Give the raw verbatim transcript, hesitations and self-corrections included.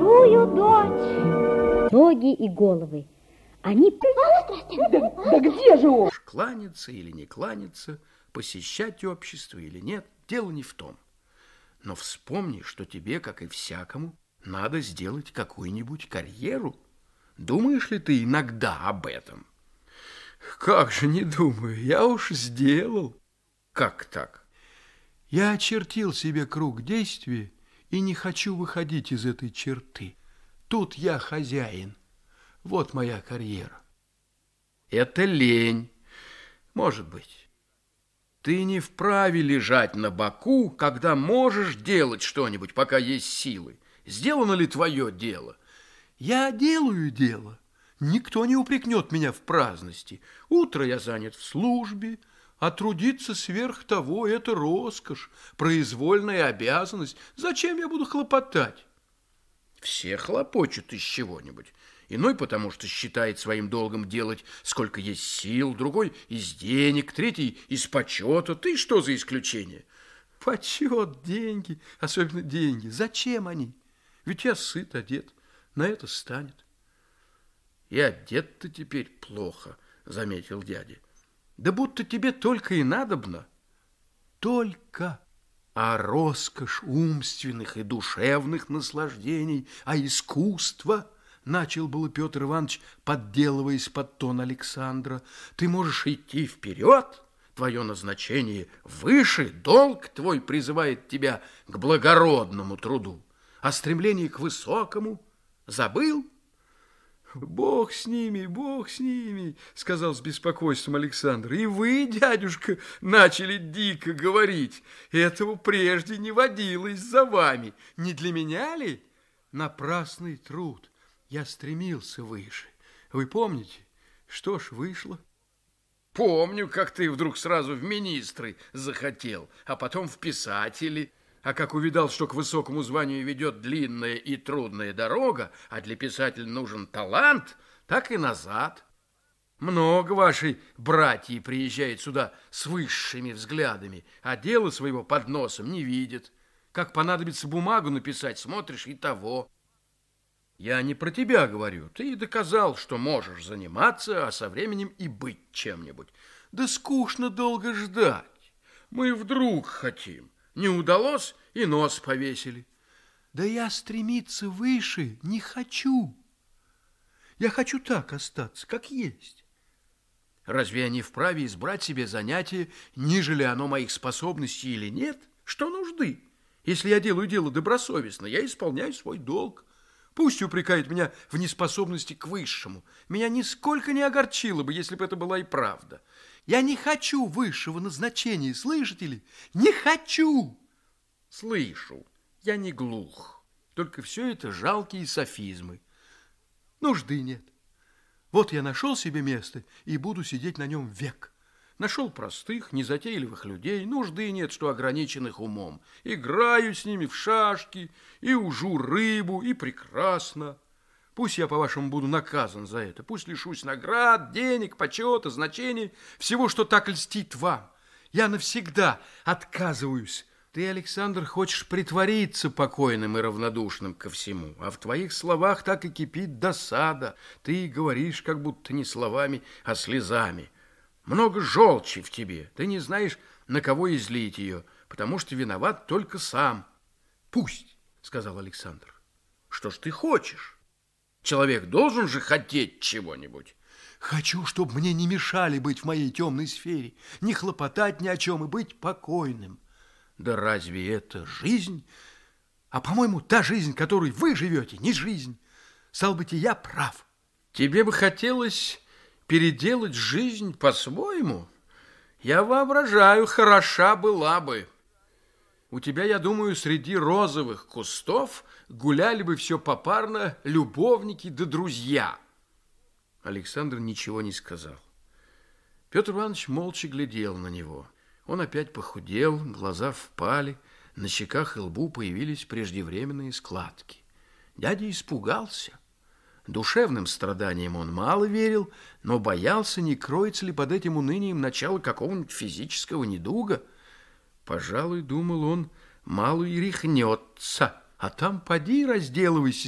большую дочь. Ноги и головы. Они... Да, да где же он? Кланяться или не кланяться, посещать общество или нет, дело не в том. Но вспомни, что тебе, как и всякому, надо сделать какую-нибудь карьеру. Думаешь ли ты иногда об этом? Как же не думаю, я уж сделал. Как так? Я очертил себе круг действий и не хочу выходить из этой черты. Тут я хозяин. Вот моя карьера. Это лень. Может быть. Ты не вправе лежать на боку, когда можешь делать что-нибудь, пока есть силы. Сделано ли твое дело? Я делаю дело. Никто не упрекнет меня в праздности. Утро я занят в службе, а трудиться сверх того – это роскошь, произвольная обязанность. Зачем я буду хлопотать? Все хлопочут из чего-нибудь. Иной потому, что считает своим долгом делать, сколько есть сил, другой из денег, третий из почета. Ты что за исключение? Почет, деньги, особенно деньги. Зачем они? Ведь я сыт, одет. На это станет. И одет-то теперь плохо, заметил дядя. Да будто тебе только и надобно. Только. А роскошь умственных и душевных наслаждений, а искусство, начал было Петр Иванович, подделываясь под тон Александра. Ты можешь идти вперед, твое назначение выше, долг твой призывает тебя к благородному труду, а стремление к высокому забыл? Бог с ними, Бог с ними, сказал с беспокойством Александр. И вы, дядюшка, начали дико говорить. Этого прежде не водилось за вами. Не для меня ли? Напрасный труд. Я стремился выше. Вы помните, что ж вышло? Помню, как ты вдруг сразу в министры захотел, а потом в писатели. А как увидал, что к высокому званию ведет длинная и трудная дорога, а для писателя нужен талант, так и назад. Много вашей братьев приезжает сюда с высшими взглядами, а дела своего под носом не видят. Как понадобится бумагу написать, смотришь и того. Я не про тебя говорю. Ты доказал, что можешь заниматься, а со временем и быть чем-нибудь. Да скучно долго ждать. Мы вдруг хотим. Не удалось, и нос повесили. Да я стремиться выше не хочу. Я хочу так остаться, как есть. Разве я не вправе избрать себе занятие, ниже ли оно моих способностей или нет? Что нужды? Если я делаю дело добросовестно, я исполняю свой долг. Пусть упрекает меня в неспособности к высшему. Меня нисколько не огорчило бы, если бы это была и правда. Я не хочу высшего назначения, слышите ли? Не хочу! Слышу, я не глух. Только все это жалкие софизмы. Нужды нет. Вот я нашел себе место и буду сидеть на нем век. Нашел простых, незатейливых людей, нужды нет, что ограниченных умом. Играю с ними в шашки, и ужу рыбу, и прекрасно. Пусть я, по-вашему, буду наказан за это, пусть лишусь наград, денег, почета, значений, всего, что так льстит вам. Я навсегда отказываюсь. Ты, Александр, хочешь притвориться покойным и равнодушным ко всему, а в твоих словах так и кипит досада. Ты говоришь, как будто не словами, а слезами. Много желчи в тебе. Ты не знаешь, на кого излить ее, потому что виноват только сам. Пусть, сказал Александр. Что ж ты хочешь? Человек должен же хотеть чего-нибудь. Хочу, чтобы мне не мешали быть в моей темной сфере, не хлопотать ни о чем и быть покойным. Да разве это жизнь? А, по-моему, та жизнь, которой вы живете, не жизнь. Стал быть, и я прав. Тебе бы хотелось переделать жизнь по-своему? Я воображаю, хороша была бы. У тебя, я думаю, среди розовых кустов гуляли бы все попарно любовники да друзья. Александр ничего не сказал. Петр Иванович молча глядел на него. Он опять похудел, глаза впали, на щеках и лбу появились преждевременные складки. Дядя испугался. Душевным страданиям он мало верил, но боялся, не кроется ли под этим унынием начало какого-нибудь физического недуга. Пожалуй, думал он, мало и рехнется, а там поди разделывайся